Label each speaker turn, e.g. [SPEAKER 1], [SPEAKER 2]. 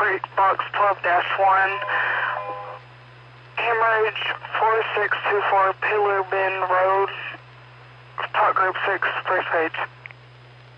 [SPEAKER 1] Street, Box 12-1. Hemorrhage 4624 Pillar Bend Road. Talk Group 6, first page.